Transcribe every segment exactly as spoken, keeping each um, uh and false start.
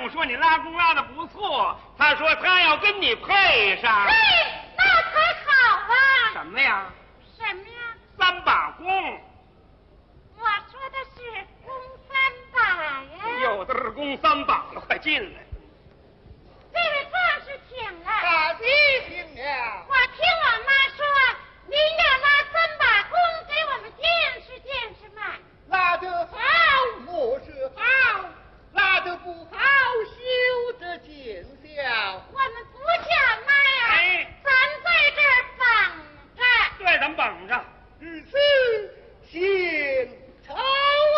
母说你拉弓拉的不错，他说他要跟你配上。 嘿，那才好啊！ 什么呀？ 什么呀？ 三把弓。 我说的是弓三把呀。 有的是弓三把了，快进来。 这位壮士请了。 大弟请了。 我听我妈说，您要拉三把弓给我们见识见识嘛。 拉得好，莫是好；拉得不好，休得见笑。 我们不叫妈呀， 哎， 咱在这儿绑着。 对，咱们绑着。 如此，先朝啊！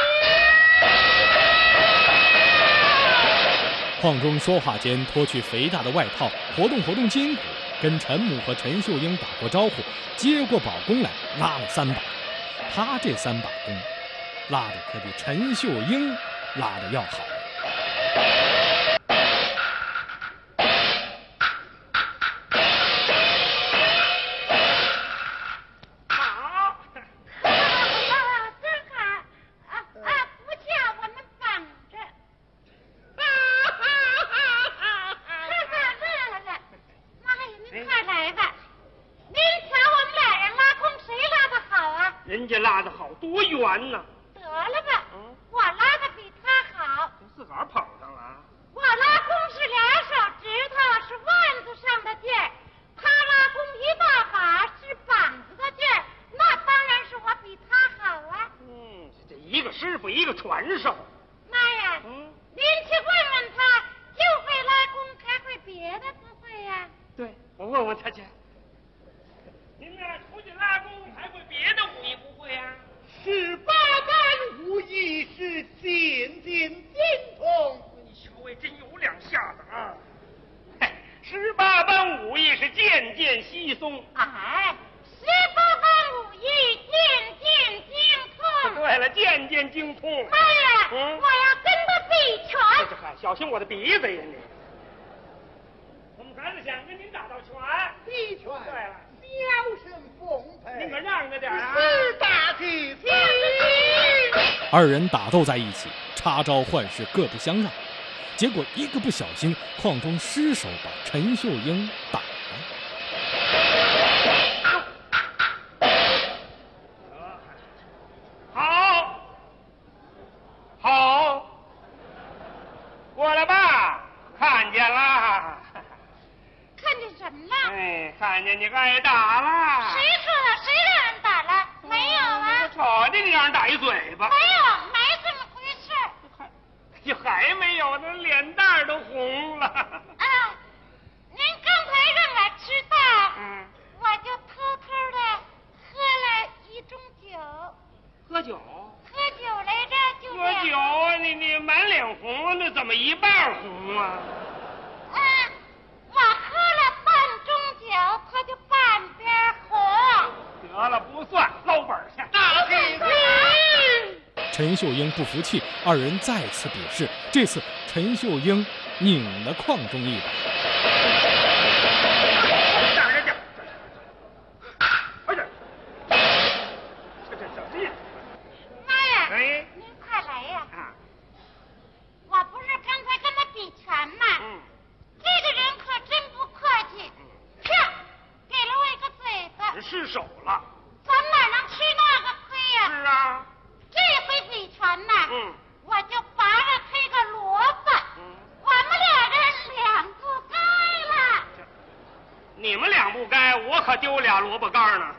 邝中说话间脱去肥大的外套，活动活动筋骨，跟陈母和陈秀英打过招呼，接过宝弓来拉了三把。他这三把弓拉的可比陈秀英拉的要好。 好， 真好啊啊！不叫我们绑着。乐了，妈呀，您快来吧！您瞧我们俩人拉弓，谁拉的好啊？ 人家拉的好，多圆呢。 得了吧，我拉的比他好。 自个儿捧上了。 我拉弓是俩手指头，是腕子上的劲儿；他拉弓一大把，是膀子的劲儿。那当然是我比他好啊。 嗯，这一个师傅，一个传授。 妈呀， 嗯， 您去问问他，就会拉弓，还会别的不会呀？ 对，我问问他去。您呢，出去拉弓，还会别的武艺不会啊？ 十八般武艺是渐渐精通。 你小尉真有两下子啊！嘿，十八般武艺是渐渐稀松。 哎，十八般武艺渐渐精通。 对了，渐渐精通。 妈呀， 嗯我要跟他比拳。 这还小心我的鼻子呀你！我们孩子想跟您打道拳。 比拳。 对了， 箫声丰沛。 您可让着点啊！ 是大弟弟。 二人打斗在一起，插招换式各不相让，结果一个不小心，邝中失手把陈秀英打了。 好，好，过来吧，看见了。 看见什么了？ 哎，看见你挨打了。 谁说的？谁让人打了？没有啊。 我瞅见你让人打一嘴巴。 没有，没这么回事。 还，就还没有呢，脸蛋儿都红了。 啊，您刚才让我知道， 嗯， 我就偷偷的喝了一盅酒。 喝酒？ 喝酒来着，就喝酒啊！你你满脸红，那怎么一半红啊？ 啊，我喝了半盅酒，他就半边红。 得了，不算，捞本儿去。 大弟弟。 陈秀英不服气，二人再次比试。这次陈秀英拧了邝中一把。 让人家，哎呀，这这什么呀？ 妈呀！ 哎， 您快来呀！ 啊， 我不是刚才跟他比拳吗？ 嗯， 这个人可真不客气，啪，给了我一个嘴巴。 失手了。 咱哪能吃那个亏呀？ 是啊。 这回比拳呐， 嗯， 我就拔了他一个萝卜。 嗯， 我们俩人两不该了。 你们两不该，我可丢俩萝卜干呢。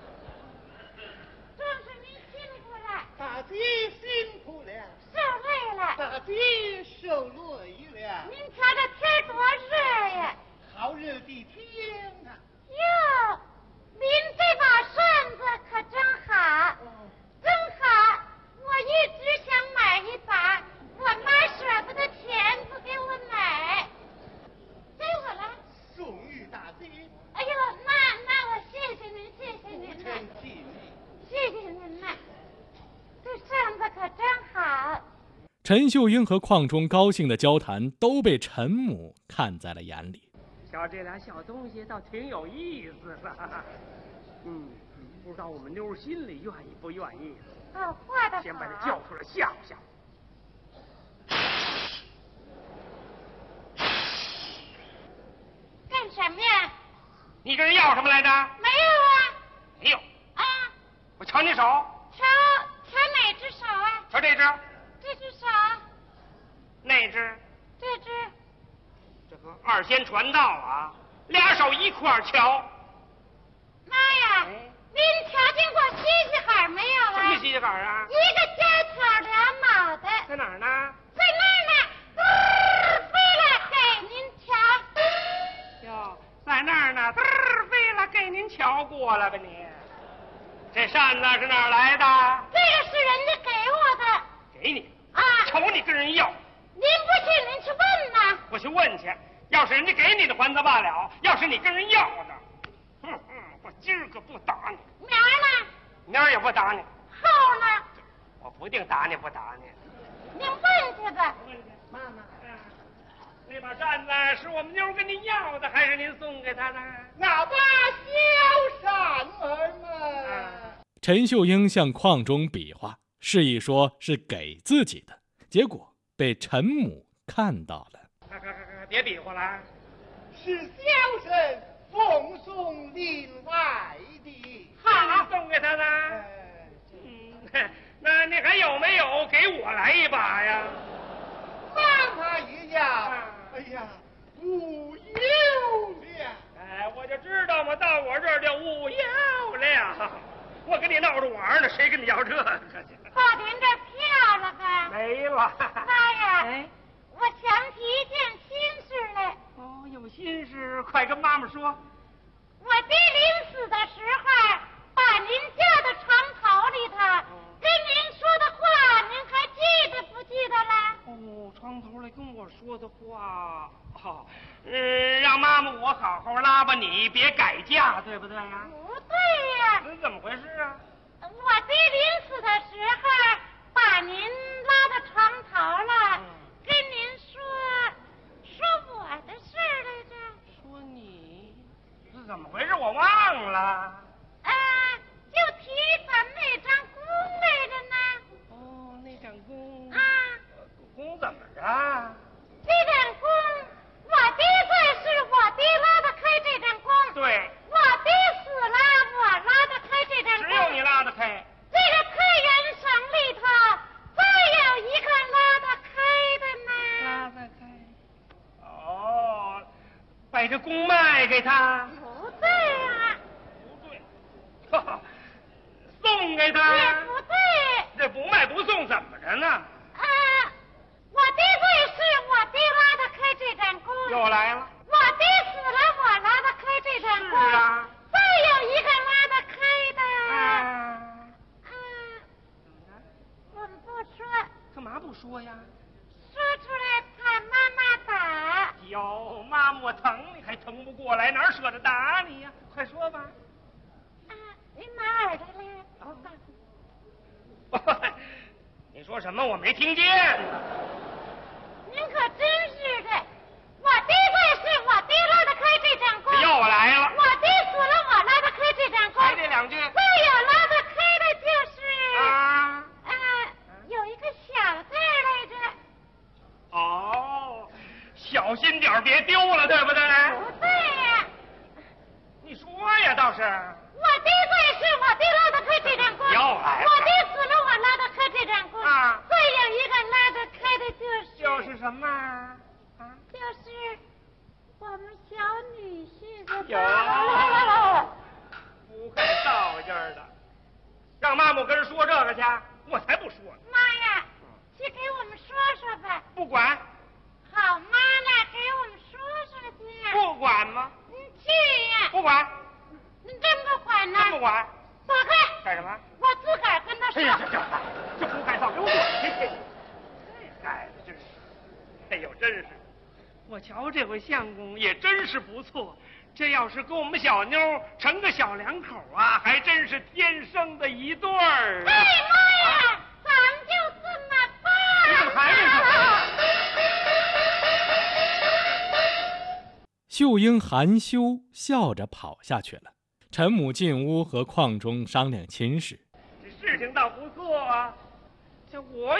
壮士您辛苦了， 大弟辛苦了。 受累了。 大弟受累了。 您瞧这天多热呀！ 好热的天啊！ 哟，您这把扇子可真好，真好！我一直想买一把，我妈舍不得钱不给我买，给我了。 送与大弟。 哎呦，那那我谢谢您，谢谢您不呐， 成敬意。 谢谢您呐，这扇子可真好。 陈秀英和邝中高兴的交谈都被陈母看在了眼里。 瞧这俩小东西倒挺有意思的。嗯，不知道我们妞心里愿意不愿意。 哦，画的好。 先把这叫出来吓唬吓唬。 你跟人要什么来着？ 没有啊。 没有。 啊。 我瞧你手。 瞧瞧哪只手啊？ 瞧这只。 这只手。 那只。 这只。 这个二仙传道啊，俩手一块儿瞧。 妈呀！哎、您瞧见过西西海没有啊？ 什么西西海啊？ 一个尖挑俩脑袋。 在哪儿呢？ 在那儿呢。嘚飞了，给您瞧。 哟，在那儿呢，嘚飞了，给您瞧过了吧你？这扇子是哪儿来的？ 这个是人家给我的。 给你？ 啊！ 瞅你跟人要。 您不信，您去问呐。 我去问去，要是人家给你的还则罢了，要是你跟人要的，哼哼，我今儿个不打你。 明儿呢？ 明儿也不打你。 后呢？ 我不定打你不打你。 您问去吧。 问去，妈妈。那把扇子是我们妞跟您要的，还是您送给她的？ 那把小扇儿嘛。 陈秀英向邝中比划，示意说是给自己的，结果被陈母看到了。 别比划了， 是小生奉送另外的。 好，送给他的。嗯，那你还有没有给我来一把呀？ 妈妈一样。哎呀，无有了。 哎，我就知道嘛，到我这儿就无有了。我跟你闹着玩呢，谁跟你要这个去？ 把您这票了吧？ 没了。 妈呀！ 哎， 我想起一件心事来。 哦，有心事，快跟妈妈说。 我爹临死的时候，把您叫到床头里头，跟您说的话，您还记得不记得了？ 哦，床头来跟我说的话，好、哦，嗯，让妈妈我好好拉吧你，别改嫁，对不对呀？ 不对呀。 这怎么回事啊？ 我爹临死的时候，把您拉到床头了，嗯、跟您说说我的事来着。 说你是怎么回事？我忘了。 啊，就提咱们那张弓来着呢。 哦，那张弓。 啊。 弓怎么着？ 这张弓，我爹在世，我爹拉得开这张弓。 对。 我爹死了，我拉得开这张弓。 只有你拉得开。 这个太原省里头，再有一个拉得开的呢。 拉得开。哦，把这弓卖给他。 不对啊。 不对。哈哈，送给他。 也不对。 这不卖不送怎么着呢？ 啊，我爹在世，我爹拉得开这张弓。 又来了。 我爹死了，我拉得开这张弓。 是啊。 再有一个拉得开的。 啊。 啊。我们不说。 干嘛不说呀？ 说出来怕妈妈打。 哟，妈妈我疼你还疼不过来，哪舍得打你呀？快说吧。 啊，您拿耳朵来，我告诉你。你说什么？我没听见。 您可真是的，我爹在世，我爹拉得开这张弓。 又来了。 我爹死了，我拉得开这张弓。 还这两句。 再有拉得开的就是。 啊。 啊，有一个小字来着。 哦，小心点别丢了，对不对？ 不对呀。 你说呀，倒是。 我爹在世，我爹拉得开这张弓。 又来了。 我爹死了，我拉得开这张弓。 啊。 再有一个拉得开的就是。 就是什么？啊。 就是我们小女婿的。 有。不会道样的，让妈妈跟人说这个去，我才不说呢。 妈呀，去给我们说说吧。 不管。 好妈呢，给我们说说去。 不管吗？ 你去呀。 不管。 你真不管呢？ 真不管。 走开。 干什么？ 我自个儿跟他说。 哎呀，这这这胡改造，给我滚去！这孩子真是，哎呦，真是，我瞧这回相公也真是不错。这要是跟我们小妞成个小两口啊，还真是天生的一对儿。 哎妈呀，啊、咱们就这么办。 你怎么还是？ 秀英含羞笑着跑下去了。陈母进屋和邝中商量亲事。 这事情倒不错啊，这我